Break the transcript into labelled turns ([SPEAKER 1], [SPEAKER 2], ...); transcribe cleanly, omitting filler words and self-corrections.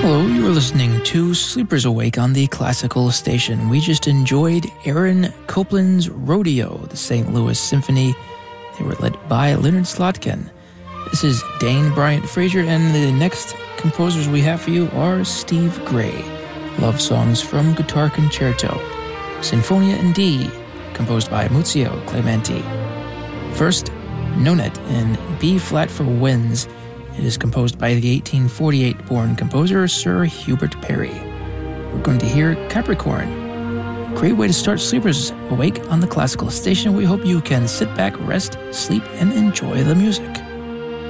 [SPEAKER 1] Hello, you are listening to Sleepers Awake on the Classical Station. We just enjoyed Aaron Copland's Rodeo, the St. Louis Symphony. They were led by Leonard Slotkin. This is Dane Bryant Frazier, and the next composers we have for you are Steve Gray. Love songs from Guitar Concerto. Sinfonia in D, composed by Muzio Clementi. First, Nonet in B-flat for winds. It is composed by the 1848-born composer Sir Hubert Parry. We're going to hear Capricorn. A great way to start Sleepers Awake on the Classical Station. We hope you can sit back, rest, sleep, and enjoy the music.